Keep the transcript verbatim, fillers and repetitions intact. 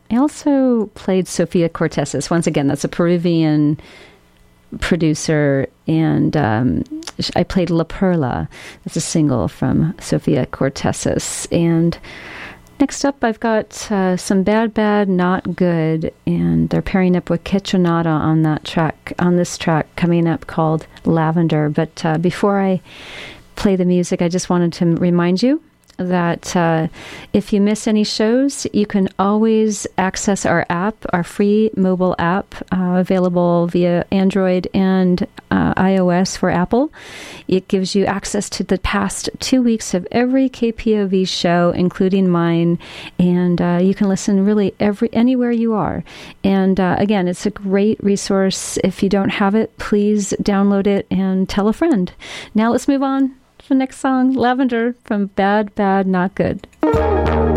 I also played Sofia Cortezas. Once again, that's a Peruvian producer, and um, I played La Perla. That's a single from Sofia Cortezas. And next up, I've got uh, some Bad Bad Not Good, and they're pairing up with Ketronada on that track, on this track coming up called Lavender. But uh, before I play the music, I just wanted to remind you that uh, if you miss any shows, you can always access our app, our free mobile app, uh, available via Android and uh, iOS for Apple. It gives you access to the past two weeks of every K P O V show, including mine, and uh, you can listen really every anywhere you are. And uh, again, it's a great resource. If you don't have it, please download it and tell a friend. Now let's move on. The next song, Lavender from Bad Bad Not Good.